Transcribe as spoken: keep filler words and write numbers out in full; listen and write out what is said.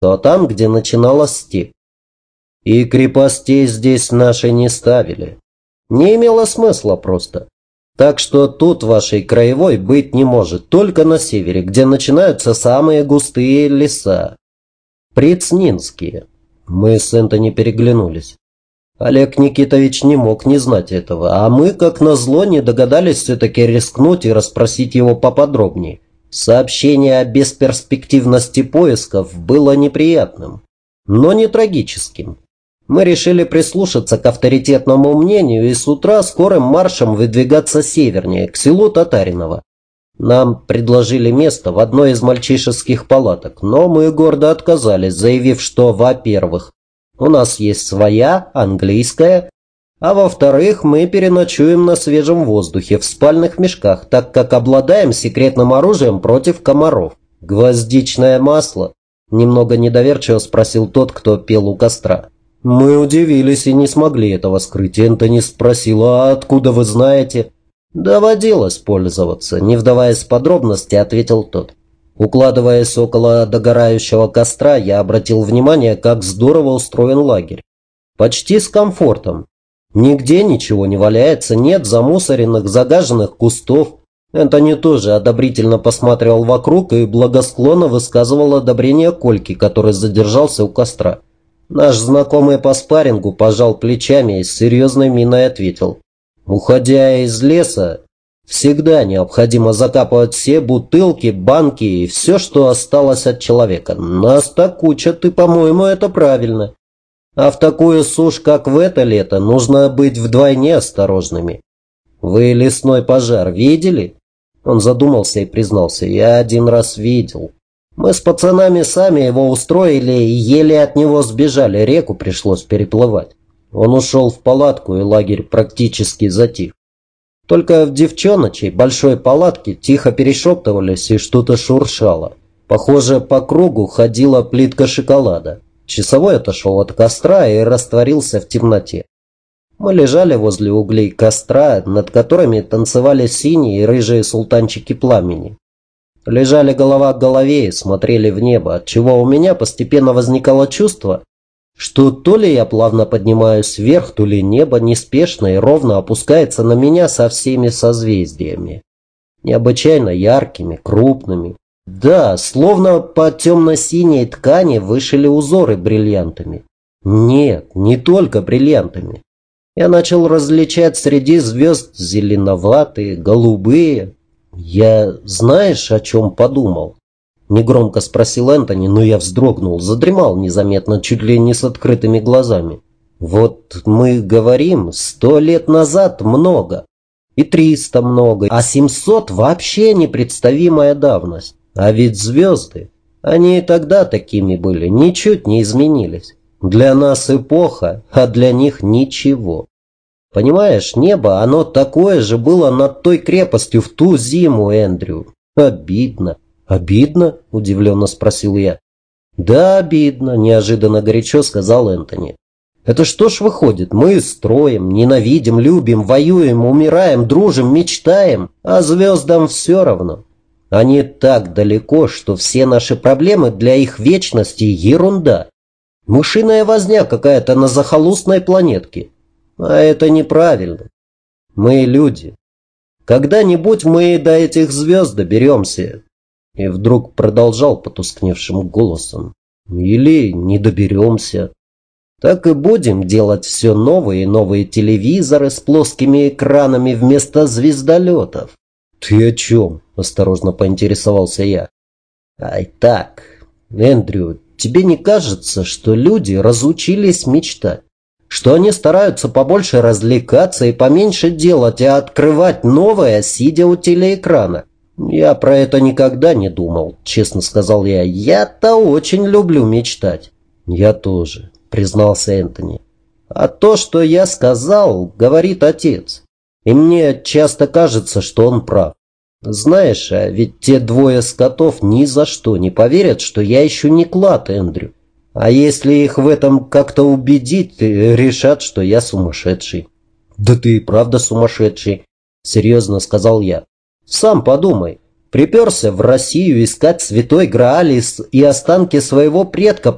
то там, где начиналась степь. И крепостей здесь наши не ставили. Не имело смысла просто. Так что тут вашей краевой быть не может, только на севере, где начинаются самые густые леса. Прицнинские. Мы с Энтони переглянулись. Олег Никитович не мог не знать этого, а мы, как назло, не догадались все-таки рискнуть и расспросить его поподробнее. Сообщение о бесперспективности поисков было неприятным, но не трагическим. Мы решили прислушаться к авторитетному мнению и с утра скорым маршем выдвигаться севернее, к селу Татаринова. Нам предложили место в одной из мальчишеских палаток, но мы гордо отказались, заявив, что, во-первых, у нас есть своя, английская, а во-вторых, мы переночуем на свежем воздухе в спальных мешках, так как обладаем секретным оружием против комаров. «Гвоздичное масло?» – немного недоверчиво спросил тот, кто пел у костра. Мы удивились и не смогли этого скрыть. Энтони спросил: «А откуда вы знаете?» «Доводилось пользоваться», – не вдаваясь в подробности, ответил тот. Укладываясь около догорающего костра, я обратил внимание, как здорово устроен лагерь. Почти с комфортом. Нигде ничего не валяется, нет замусоренных, загаженных кустов. Энтони тоже одобрительно посматривал вокруг и благосклонно высказывал одобрение Кольке, который задержался у костра. Наш знакомый по спаррингу пожал плечами и с серьезной миной ответил: «Уходя из леса, всегда необходимо закапывать все бутылки, банки и все, что осталось от человека. Нас так учат, и, по-моему, это правильно. А в такую сушь, как в это лето, нужно быть вдвойне осторожными. Вы лесной пожар видели?» Он задумался и признался: «Я один раз видел. Мы с пацанами сами его устроили и еле от него сбежали, реку пришлось переплывать. Он ушел в палатку, и лагерь практически затих. Только в девчоночей большой палатке тихо перешептывались и что-то шуршало. Похоже, по кругу ходила плитка шоколада. Часовой отошел от костра и растворился в темноте. Мы лежали возле углей костра, над которыми танцевали синие и рыжие султанчики пламени. Лежали голова к голове и смотрели в небо, отчего у меня постепенно возникало чувство, что то ли я плавно поднимаюсь вверх, то ли небо неспешно и ровно опускается на меня со всеми созвездиями. Необычайно яркими, крупными. Да, словно по темно-синей ткани вышили узоры бриллиантами. Нет, не только бриллиантами. Я начал различать среди звезд зеленоватые, голубые. «Я знаешь, о чем подумал?» Негромко спросил Энтони, но я вздрогнул, задремал незаметно, чуть ли не с открытыми глазами. «Вот мы говорим, сто лет назад много, и триста много, а семьсот вообще непредставимая давность. А ведь звезды, они и тогда такими были, ничуть не изменились. Для нас эпоха, а для них ничего. Понимаешь, небо, оно такое же было над той крепостью в ту зиму, Эндрю. Обидно». «Обидно?» – удивленно спросил я. «Да, обидно», – неожиданно горячо сказал Энтони. «Это что ж выходит, мы строим, ненавидим, любим, воюем, умираем, дружим, мечтаем, а звездам все равно. Они так далеко, что все наши проблемы для их вечности – ерунда. Мышиная возня какая-то на захолустной планетке. А это неправильно. Мы люди. Когда-нибудь мы до этих звезд доберемся». И вдруг продолжал потускневшим голосом: «Или не доберемся. Так и будем делать все новые и новые телевизоры с плоскими экранами вместо звездолетов». «Ты о чем?» – осторожно поинтересовался я. «Ай так, Эндрю, тебе не кажется, что люди разучились мечтать? Что они стараются побольше развлекаться и поменьше делать, а открывать новое, сидя у телеэкрана? Я про это никогда не думал, честно сказал я. Я-то очень люблю мечтать». «Я тоже», признался Энтони. «А то, что я сказал, говорит отец. И мне часто кажется, что он прав. Знаешь, а ведь те двое скотов ни за что не поверят, что я еще не клад, Эндрю. А если их в этом как-то убедить, решат, что я сумасшедший». «Да ты и правда сумасшедший», серьезно сказал я. «Сам подумай. Приперся в Россию искать святой Грааль и останки своего предка,